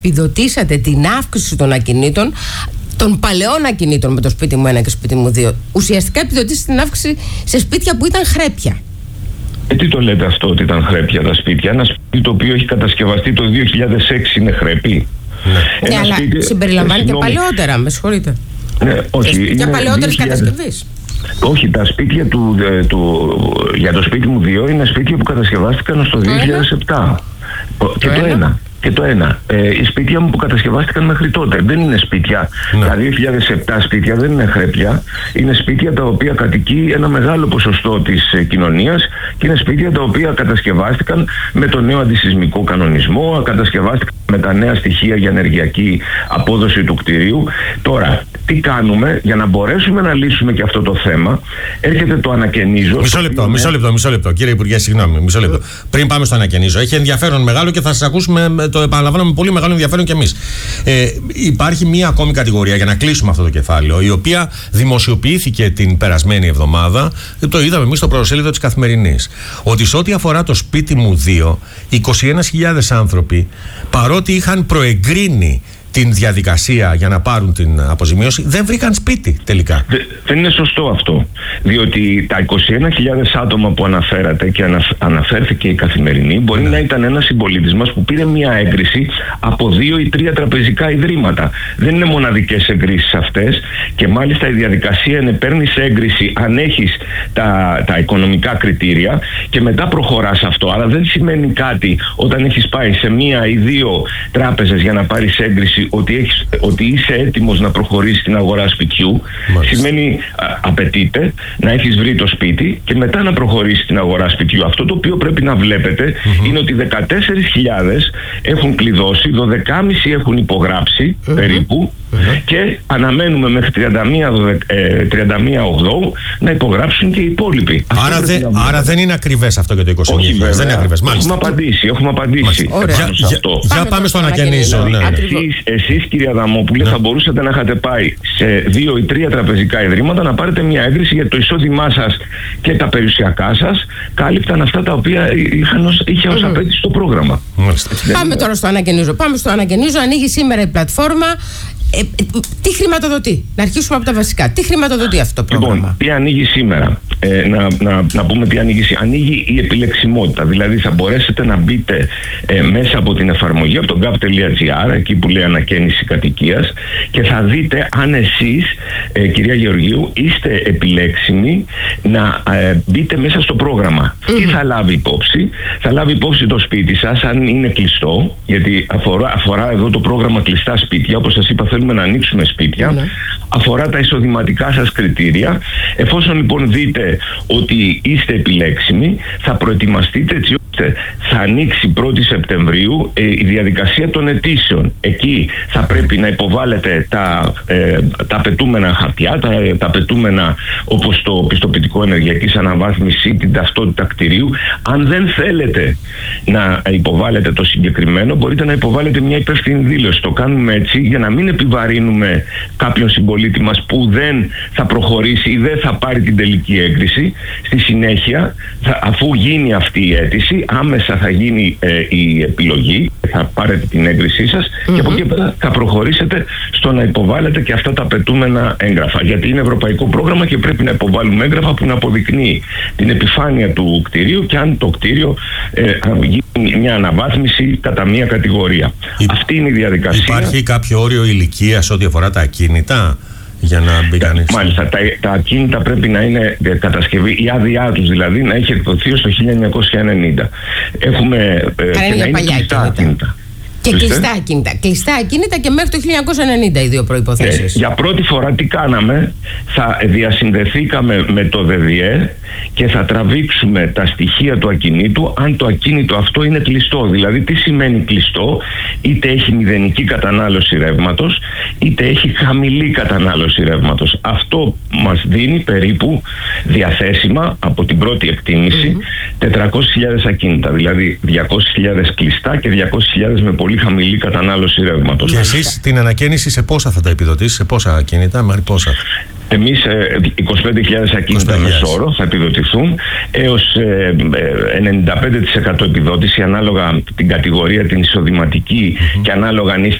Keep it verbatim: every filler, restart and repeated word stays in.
επιδοτήσατε την αύξηση των ακινήτων, των παλαιών ακινήτων με το σπίτι μου ένα και σπίτι μου δύο. Ουσιαστικά επιδοτήσατε την αύξηση σε σπίτια που ήταν χρέπια. Ε, τι το λέτε αυτό ότι ήταν χρέπια τα σπίτια? Ένα σπίτι το οποίο έχει κατασκευαστεί το δύο χιλιάδες έξι είναι χρέπη? Ναι, ναι, αλλά σπίτι, συμπεριλαμβάνει ε, και παλαιότερα, με συγχωρείτε. Ναι, όχι. Και, για παλαιότερες κατασκευές. Όχι, τα σπίτια του, του, για το σπίτι μου δύο είναι σπίτια που κατασκευάστηκαν στο δύο χιλιάδες επτά. Το και το, το ένα. Και το ένα. Ε, οι σπίτια μου που κατασκευάστηκαν μέχρι τότε δεν είναι σπίτια. Ναι. Τα δύο χιλιάδες επτά σπίτια δεν είναι χρέπια. Είναι σπίτια τα οποία κατοικεί ένα μεγάλο ποσοστό της ε, κοινωνίας και είναι σπίτια τα οποία κατασκευάστηκαν με το νέο αντισυσμικό κανονισμό, κατασκευάστηκαν με τα νέα στοιχεία για ενεργειακή απόδοση του κτηρίου. Τώρα, τι κάνουμε για να μπορέσουμε να λύσουμε και αυτό το θέμα? Έρχεται το ανακαινίζω. Μισό λεπτό, μισό λεπτό, μισό λεπτό. Κύριε Υπουργέ, συγγνώμη, μισό λεπτό. Πριν πάμε στο ανακαινίζω, έχει ενδιαφέρον μεγάλο και θα σας ακούσουμε, το επαναλαμβάνω, με πολύ μεγάλο ενδιαφέρον κι εμείς. Ε, υπάρχει μία ακόμη κατηγορία για να κλείσουμε αυτό το κεφάλαιο, η οποία δημοσιοποιήθηκε την περασμένη εβδομάδα. Το είδαμε εμείς στο πρωτοσέλιδο της Καθημερινής. Ότι σε ό,τι αφορά το σπίτι μου δύο, είκοσι ένα χιλιάδες άνθρωποι, παρότι είχαν προεγκρίνει την διαδικασία για να πάρουν την αποζημίωση, δεν βρήκαν σπίτι τελικά. Δε, δεν είναι σωστό αυτό. Διότι τα είκοσι ένα χιλιάδες άτομα που αναφέρατε και ανα, αναφέρθηκε η Καθημερινή μπορεί ναι. να ήταν ένας συμπολίτης μας που πήρε μια έγκριση από δύο ή τρία τραπεζικά ιδρύματα. Δεν είναι μοναδικές εγκρίσεις αυτές και μάλιστα η διαδικασία είναι παίρνεις έγκριση αν έχεις τα, τα οικονομικά κριτήρια και μετά προχωράς αυτό. Αλλά δεν σημαίνει κάτι όταν έχεις πάει σε μία ή δύο τράπεζες για να πάρεις έγκριση Ότι, έχεις, ότι είσαι έτοιμος να προχωρήσεις στην αγορά σπιτιού. Μάλιστα. Σημαίνει α, απαιτείται να έχεις βρει το σπίτι και μετά να προχωρήσεις στην αγορά σπιτιού. Αυτό το οποίο πρέπει να βλέπετε mm-hmm. είναι ότι δεκατέσσερις χιλιάδες έχουν κλειδώσει, δώδεκα κόμμα πέντε έχουν υπογράψει mm-hmm. περίπου mm-hmm. και αναμένουμε μέχρι τριάντα μία Οκτώβρου να υπογράψουν και οι υπόλοιποι. Άρα, δε, άρα δεν είναι ακριβές αυτό και το είκοσι εννιά χιλιάδες. Δεν είναι ακριβές. Έχουμε απαντήσει. Έχουμε απαντήσει για, για, για πάμε στο ανακαινίζω. Ναι, ναι. Εσείς, κυρία Αδαμόπουλε, ναι. θα μπορούσατε να είχατε πάει σε δύο ή τρία τραπεζικά ιδρύματα να πάρετε μια έγκριση για το εισόδημά σας και τα περιουσιακά σας κάλυπταν αυτά τα οποία είχαν ως, είχε ως απέτηση το πρόγραμμα. Mm. Πάμε τώρα στο ανακαινίζω. Πάμε στο ανακαινίζω. Ανοίγει σήμερα η πλατφόρμα. Ε, ε, τι χρηματοδοτεί? Να αρχίσουμε από τα βασικά. Τι χρηματοδοτεί αυτό το πρόγραμμα? Λοιπόν, τι ανοίγει σήμερα? Ε, να, να, να πούμε τι ανοίγει. Ανοίγει η επιλεξιμότητα. Δηλαδή θα μπορέσετε να μπείτε ε, μέσα από την εφαρμογή, από το gov τελεία gr, εκεί που λέει ανακαίνιση κατοικίας, και θα δείτε αν εσείς, ε, κυρία Γεωργίου, είστε επιλέξιμοι να ε, μπείτε μέσα στο πρόγραμμα. Mm-hmm. Τι θα λάβει υπόψη? Θα λάβει υπόψη το σπίτι σας, αν είναι κλειστό, γιατί αφορά, αφορά εδώ το πρόγραμμα κλειστά σπίτια, όπως σας είπα, θέλουμε να ανοίξουμε σπίτια. Mm-hmm. Αφορά τα εισοδηματικά σας κριτήρια. Εφόσον λοιπόν δείτε ότι είστε επιλέξιμοι, θα προετοιμαστείτε έτσι ώστε θα ανοίξει πρώτη Σεπτεμβρίου ε, η διαδικασία των αιτήσεων. Εκεί θα πρέπει να υποβάλλετε τα, ε, τα απαιτούμενα χαρτιά, τα, τα απαιτούμενα όπως το πιστοποιητικό ενεργειακής αναβάθμισης ή την ταυτότητα κτηρίου. Αν δεν θέλετε να υποβάλλετε το συγκεκριμένο, μπορείτε να υποβάλλετε μια υπεύθυνη δήλωση. Το κάνουμε έτσι για να μην επιβαρύνουμε κάποιον συμπολίτη μας που δεν θα προχωρήσει ή δεν θα πάρει την τελική έγκριση. Στη συνέχεια, θα, αφού γίνει αυτή η αίτηση, άμεσα θα γίνει ε, η επιλογή, θα πάρετε την έγκρισή σας mm-hmm. και από εκεί πέρα θα προχωρήσετε στο να υποβάλλετε και αυτά τα απαιτούμενα έγγραφα. Γιατί είναι ευρωπαϊκό πρόγραμμα και πρέπει να υποβάλουμε έγγραφα που να αποδεικνύει την επιφάνεια του κτηρίου και αν το κτίριο ε, γίνει μια αναβάθμιση κατά μια κατηγορία. Υ... Αυτή είναι η διαδικασία. Υπάρχει κάποιο όριο ηλικίας ό,τι αφορά τα ακίνητα? Για να μπει κανείς. Μάλιστα, τα, τα ακίνητα πρέπει να είναι κατασκευή, η άδειά τους δηλαδή να έχει εκδοθεί στο χίλια εννιακόσια ενενήντα. Έχουμε ε, και να είναι κλειστά ακίνητα. Και κλειστά ακίνητα. Κλειστά ακίνητα και μέχρι το χίλια εννιακόσια ενενήντα οι δύο προϋποθέσεις. Ε, για πρώτη φορά τι κάναμε? Θα διασυνδεθήκαμε με το ΔΔΕ και θα τραβήξουμε τα στοιχεία του ακινήτου αν το ακίνητο αυτό είναι κλειστό. Δηλαδή τι σημαίνει κλειστό? Είτε έχει μηδενική κατανάλωση ρεύματος, είτε έχει χαμηλή κατανάλωση ρεύματος. Αυτό μας δίνει περίπου διαθέσιμα από την πρώτη εκτίμηση mm-hmm. τετρακόσιες χιλιάδες ακίνητα. Δηλαδή διακόσιες χιλιάδες κλειστά και διακόσιες χιλιάδες με πολύ χαμηλή κατανάλωση ρεύματος. Και εσείς την ανακαίνιση σε πόσα θα τα επιδοτήσετε, σε πόσα ακίνητα, μέχρι πόσα? Εμείς είκοσι πέντε χιλιάδες ακίνητα μεσόρο θα επιδοτηθούν, έως ενενήντα πέντε τοις εκατό επιδότηση ανάλογα την κατηγορία, την εισοδηματική, mm-hmm. και ανάλογα αν είστε